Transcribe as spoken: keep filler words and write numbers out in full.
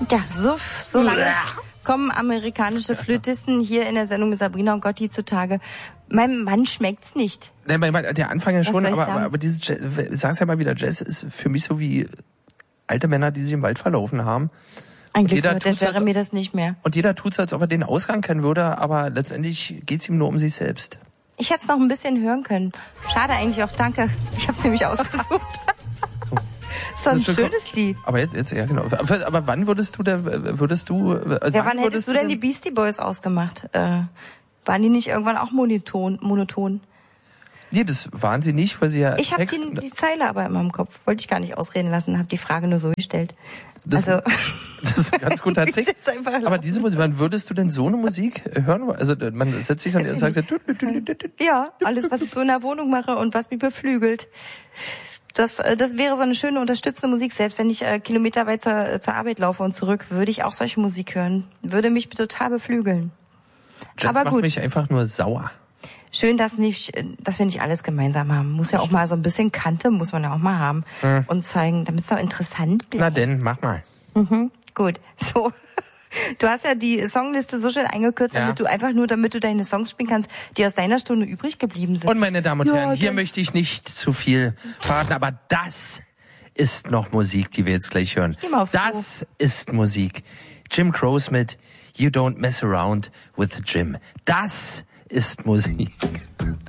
Ja, so, so lange kommen amerikanische Flötisten hier in der Sendung mit Sabrina und Gotti zutage. Meinem Mann schmeckt's nicht. Nein, der Anfang ja Was schon, soll ich aber, aber, sagen? aber dieses Jazz, ich sag's ja mal wieder, Jazz ist für mich so wie alte Männer, die sich im Wald verlaufen haben. Ein Und Glück jeder hört der tut's, als- Jeremy das nicht mehr. Und jeder tut's, als ob er den Ausgang kennen würde, aber letztendlich geht's ihm nur um sich selbst. Ich hätte es noch ein bisschen hören können. Schade eigentlich auch, danke. Ich habe es nämlich ausgesucht. So ein schönes Lied. Aber jetzt, jetzt, ja genau. Aber, aber wann würdest du, da, würdest du, äh, Ja, wann würdest hättest du denn die Beastie Boys ausgemacht? Äh, waren die nicht irgendwann auch monoton? monoton? Nee, das waren sie nicht, weil sie ja Ich habe Text... die, die Zeile aber immer im Kopf. Wollte ich gar nicht ausreden lassen, habe die Frage nur so gestellt. Das, also, das ist ein ganz guter Trick. Jetzt einfach Aber laufen. diese Musik, wann würdest du denn so eine Musik hören? Also man setzt sich dann und sagt, ja, alles, was ich so in der Wohnung mache und was mich beflügelt. Das, äh, das wäre so eine schöne unterstützende Musik. Selbst wenn ich äh, kilometerweit zur, zur Arbeit laufe und zurück, würde ich auch solche Musik hören. Würde mich total beflügeln. Jazz Aber macht gut. mich einfach nur sauer. Schön, dass nicht, dass wir nicht alles gemeinsam haben. Muss ja auch mal so ein bisschen Kante, muss man ja auch mal haben. Hm. Und zeigen, damit es auch interessant bleibt. Na denn, mach mal. Mhm, gut. So. Du hast ja die Songliste so schön eingekürzt, Ja. damit du einfach nur, damit du deine Songs spielen kannst, die aus deiner Stunde übrig geblieben sind. Und meine Damen und Ja, Herren, hier dann- möchte ich nicht zu viel verraten, aber das ist noch Musik, die wir jetzt gleich hören. Geh mal aufs Das ist Musik. Jim Croce mit You Don't Mess Around with Jim. Das ist Musik.